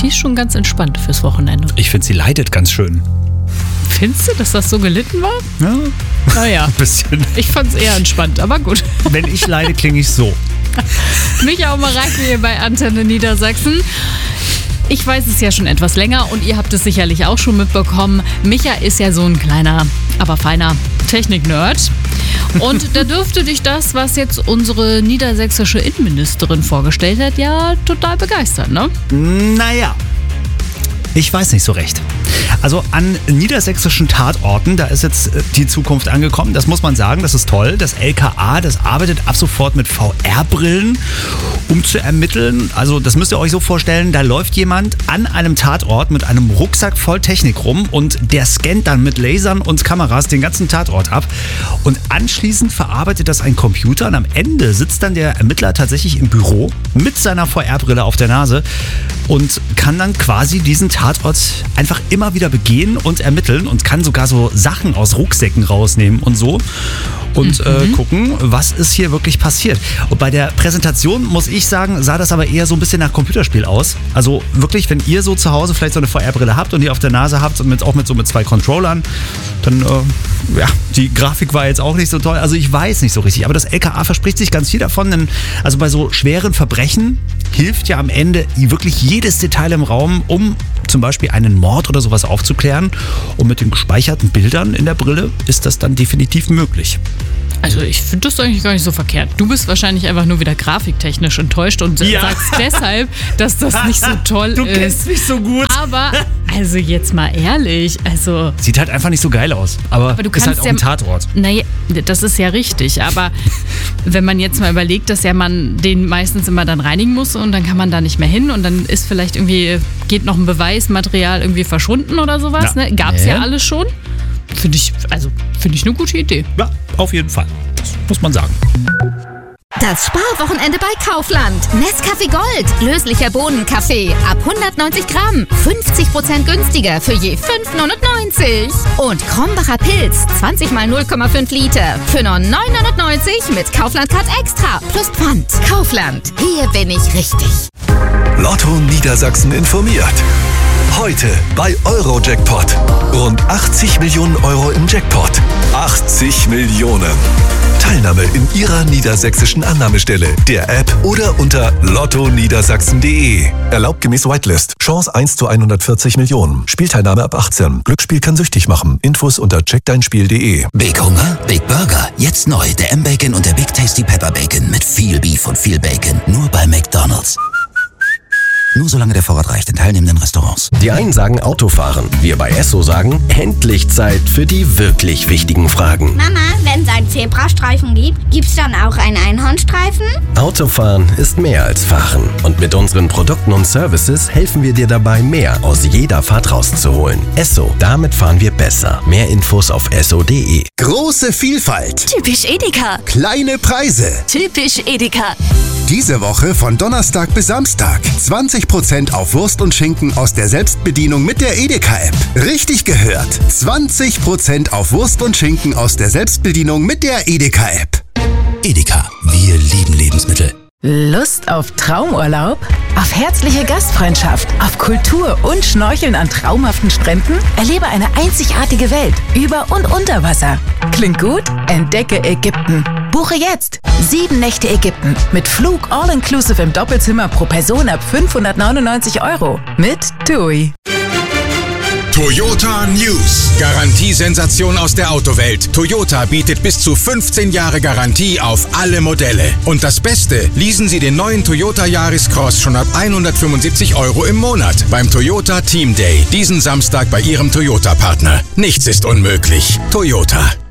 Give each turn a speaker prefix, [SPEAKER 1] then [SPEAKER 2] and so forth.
[SPEAKER 1] die ist schon ganz entspannt fürs Wochenende.
[SPEAKER 2] Ich finde, sie leidet ganz schön.
[SPEAKER 1] Findest du, dass das so gelitten war?
[SPEAKER 2] Ja,
[SPEAKER 1] Naja,
[SPEAKER 2] ein bisschen.
[SPEAKER 1] ich fand es eher entspannt, aber gut.
[SPEAKER 2] Wenn ich leide, klinge ich so.
[SPEAKER 1] Micha Omerakwe hier bei Antenne Niedersachsen. Ich weiß es ja schon etwas länger und ihr habt es sicherlich auch schon mitbekommen. Micha ist ja so ein kleiner, aber feiner Technik-Nerd. Und da dürfte dich das, was jetzt unsere niedersächsische Innenministerin vorgestellt hat, ja total begeistern, ne?
[SPEAKER 2] Naja, ich weiß nicht so recht. Also an niedersächsischen Tatorten, da ist jetzt die Zukunft angekommen. Das muss man sagen, das ist toll. Das LKA, das arbeitet ab sofort mit VR-Brillen, um zu ermitteln. Also das müsst ihr euch so vorstellen, da läuft jemand an einem Tatort mit einem Rucksack voll Technik rum und der scannt dann mit Lasern und Kameras den ganzen Tatort ab. Und anschließend verarbeitet das ein Computer und am Ende sitzt dann der Ermittler tatsächlich im Büro mit seiner VR-Brille auf der Nase und kann dann quasi diesen Tatort einfach immer wieder begehen und ermitteln und kann sogar so Sachen aus Rucksäcken rausnehmen und so und gucken, was ist hier wirklich passiert. Und bei der Präsentation, muss ich sagen, sah das aber eher so ein bisschen nach Computerspiel aus. Also wirklich, wenn ihr so zu Hause vielleicht so eine VR-Brille habt und die auf der Nase habt und auch mit 2 Controllern, dann, ja, die Grafik war jetzt auch nicht so toll. Also ich weiß nicht so richtig, aber das LKA verspricht sich ganz viel davon, denn also bei so schweren Verbrechen hilft ja am Ende wirklich jedes Detail im Raum, um zum Beispiel einen Mord oder sowas aufzuklären. Und mit den gespeicherten Bildern in der Brille ist das dann definitiv möglich.
[SPEAKER 1] Also ich finde das eigentlich gar nicht so verkehrt. Du bist wahrscheinlich einfach nur wieder grafiktechnisch enttäuscht und sagst deshalb, dass das nicht so toll ist.
[SPEAKER 2] Du kennst mich so gut.
[SPEAKER 1] Aber, also jetzt mal ehrlich, also...
[SPEAKER 2] Sieht halt einfach nicht so geil aus, aber
[SPEAKER 1] du
[SPEAKER 2] ist
[SPEAKER 1] kannst
[SPEAKER 2] halt auch ein Tatort.
[SPEAKER 1] Naja, das ist ja richtig, aber wenn man jetzt mal überlegt, dass ja man den meistens immer dann reinigen muss und dann kann man da nicht mehr hin und dann ist vielleicht irgendwie, geht noch ein Beweismaterial irgendwie verschwunden oder sowas,
[SPEAKER 2] Ja.
[SPEAKER 1] ne? Gab's ja alles schon. Finde ich eine gute Idee.
[SPEAKER 2] Ja, auf jeden Fall. Das muss man sagen.
[SPEAKER 3] Das Sparwochenende bei Kaufland. Nescafé Gold. Löslicher Bohnenkaffee. Ab 190 Gramm. 50% günstiger für je 5,99. Und Krombacher Pilz. 20 mal 0,5 Liter. Für nur 9,99 mit Kaufland Card Extra. Plus Pfand. Kaufland. Hier bin ich richtig.
[SPEAKER 4] Lotto Niedersachsen informiert. Heute bei Eurojackpot. Rund 80 Millionen Euro im Jackpot. 80 Millionen. Teilnahme in Ihrer niedersächsischen Annahmestelle, der App oder unter lottoniedersachsen.de. Erlaubt gemäß Whitelist. Chance 1 zu 140 Millionen. Spielteilnahme ab 18. Glücksspiel kann süchtig machen. Infos unter checkdeinspiel.de.
[SPEAKER 5] Big Hunger? Big Burger. Jetzt neu. Der M-Bacon und der Big Tasty Pepper Bacon mit viel Beef und viel Bacon. Nur bei McDonald's. Nur solange der Vorrat reicht in teilnehmenden Restaurants.
[SPEAKER 6] Die einen sagen Autofahren. Wir bei Esso sagen, endlich Zeit für die wirklich wichtigen Fragen.
[SPEAKER 7] Mama, wenn es einen Zebrastreifen gibt, gibt's dann auch einen Einhornstreifen?
[SPEAKER 6] Autofahren ist mehr als Fahren. Und mit unseren Produkten und Services helfen wir dir dabei, mehr aus jeder Fahrt rauszuholen. Esso, damit fahren wir besser. Mehr Infos auf esso.de.
[SPEAKER 8] Große Vielfalt.
[SPEAKER 9] Typisch Edeka.
[SPEAKER 8] Kleine Preise.
[SPEAKER 9] Typisch Edeka.
[SPEAKER 8] Diese Woche von Donnerstag bis Samstag. 20% auf Wurst und Schinken aus der Selbstbedienung mit der Edeka-App. Richtig gehört. 20% auf Wurst und Schinken aus der Selbstbedienung mit der Edeka-App.
[SPEAKER 5] Edeka, wir lieben Lebensmittel.
[SPEAKER 10] Lust auf Traumurlaub? Auf herzliche Gastfreundschaft? Auf Kultur und Schnorcheln an traumhaften Stränden? Erlebe eine einzigartige Welt über und unter Wasser. Klingt gut? Entdecke Ägypten. Buche jetzt 7 Nächte Ägypten mit Flug all-inclusive im Doppelzimmer pro Person ab 599 € mit TUI.
[SPEAKER 11] Toyota News. Garantiesensation aus der Autowelt. Toyota bietet bis zu 15 Jahre Garantie auf alle Modelle. Und das Beste, leasen Sie den neuen Toyota Yaris Cross schon ab 175 € im Monat beim Toyota Team Day. Diesen Samstag bei Ihrem Toyota-Partner. Nichts ist unmöglich. Toyota.